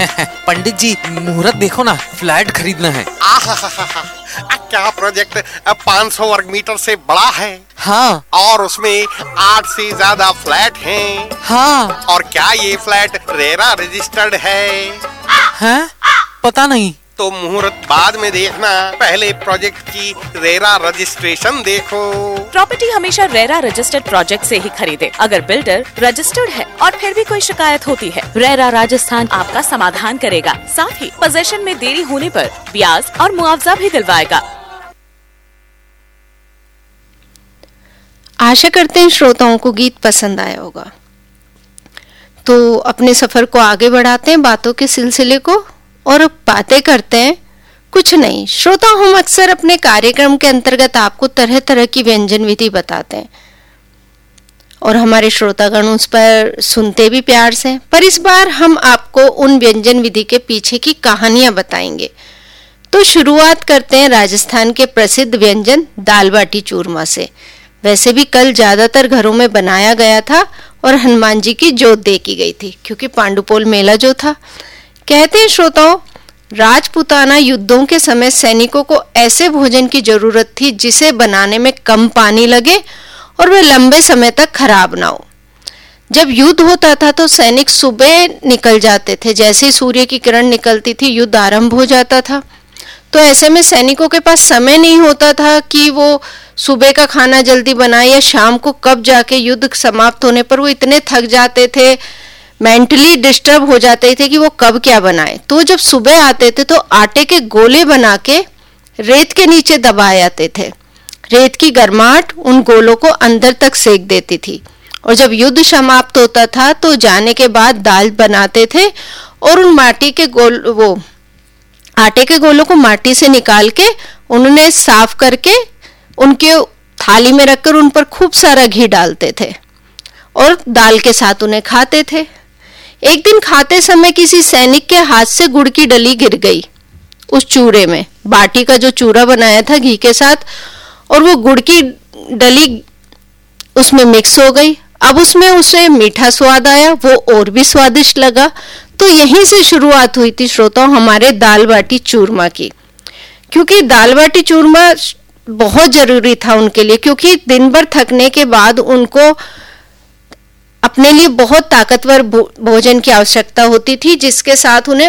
पंडित जी, मुहूर्त देखो ना, फ्लैट खरीदना है। क्या प्रोजेक्ट 500 वर्ग मीटर से बड़ा है? हाँ। और उसमें 8 से ज्यादा फ्लैट हैं। हाँ। और क्या ये फ्लैट रेरा रजिस्टर्ड है? हैं? पता नहीं। तो मुहूर्त बाद में देखना, पहले प्रोजेक्ट की रेरा रजिस्ट्रेशन देखो। प्रॉपर्टी हमेशा रेरा रजिस्टर्ड प्रोजेक्ट से ही खरीदे। अगर बिल्डर रजिस्टर्ड है और फिर भी कोई शिकायत होती है, रेरा राजस्थान आपका समाधान करेगा। साथ ही पोजेशन में देरी होने पर ब्याज और मुआवजा भी दिलवाएगा। आशा करते हैं श्रोताओं को गीत पसंद आया होगा। तो अपने सफर को आगे बढ़ाते हैं बातों के सिलसिले को और बातें करते हैं। कुछ नहीं श्रोता, हम अक्सर अपने कार्यक्रम के अंतर्गत आपको तरह तरह की व्यंजन विधि बताते हैं और हमारे श्रोतागण उस पर सुनते भी प्यार से। पर इस बार हम आपको उन व्यंजन विधि के पीछे की कहानियां बताएंगे। तो शुरुआत करते हैं राजस्थान के प्रसिद्ध व्यंजन दाल बाटी चूरमा से। वैसे भी कल ज्यादातर घरों में बनाया गया था और हनुमान जी की जोत देखी गई थी, क्योंकि पांडुपोल मेला जो था। कहते हैं श्रोताओं, राजपूताना युद्धों के समय सैनिकों को ऐसे भोजन की जरूरत थी जिसे बनाने में कम पानी लगे और वह लंबे समय तक खराब ना हो। जब युद्ध होता था तो सैनिक सुबह निकल जाते थे। जैसे ही सूर्य की किरण निकलती थी, युद्ध आरंभ हो जाता था। तो ऐसे में सैनिकों के पास समय नहीं होता था कि वो सुबह का खाना जल्दी बनाए या शाम को कब जाके युद्ध समाप्त होने पर वो इतने थक जाते थे, मेंटली डिस्टर्ब हो जाते थे कि वो कब क्या बनाए। तो जब सुबह आते थे तो आटे के गोले बना के रेत के नीचे दबाए जाते थे। रेत की गर्माहट उन गोलों को अंदर तक सेक देती थी और जब युद्ध समाप्त होता था तो जाने के बाद दाल बनाते थे और उन आटे के गोलों को माटी से निकाल के उन्होंने साफ करके उनके थाली में रखकर उन पर खूब सारा घी डालते थे और दाल के साथ उन्हें खाते थे। एक दिन खाते समय किसी सैनिक के हाथ से गुड़ की डली गिर गई उस चूरे में। बाटी का जो चूरा बनाया था घी के साथ, और वो गुड़ की डली उसमें मिक्स हो गई। अब उसमें उसे मीठा स्वाद आया, वो और भी स्वादिष्ट लगा। तो यहीं से शुरुआत हुई थी श्रोताओं हमारे दाल बाटी चूरमा की, क्योंकि दाल बाटी चूरमा बहुत जरूरी था उनके लिए, क्योंकि दिन भर थकने के बाद उनको अपने लिए बहुत ताकतवर भोजन की आवश्यकता होती थी, जिसके साथ उन्हें